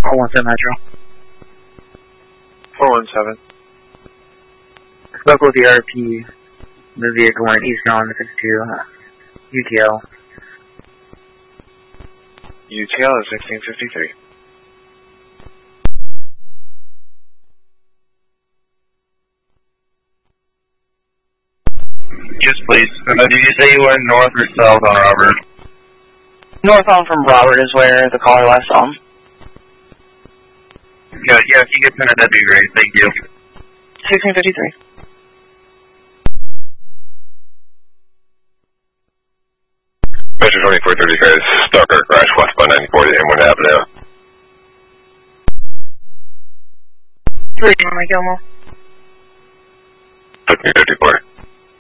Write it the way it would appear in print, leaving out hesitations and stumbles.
417 Metro. 417. Spoke with the RP. The vehicle went eastbound to 52. UTL. UTL is 1653. Yes, please. Did you say you went north or south on Robert? Northbound from Robert is where the caller last saw him. Yeah, if you get pinned, that'd be great. Thank you. 1653. Metro 2435, Stalker crash westbound 940 M1 Avenue. 3 Mike Elmo. 1554.